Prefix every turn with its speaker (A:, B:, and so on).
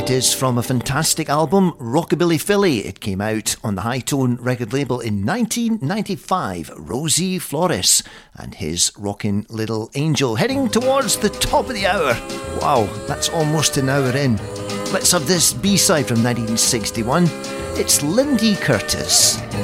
A: It is from a fantastic album, Rockabilly Philly. It came out on the High Tone record label in 1995. Rosie Flores and his Rockin' Little Angel. Heading towards the top of the hour. Wow, that's almost an hour in. Let's have this B-side from 1961. It's Lindy Curtis.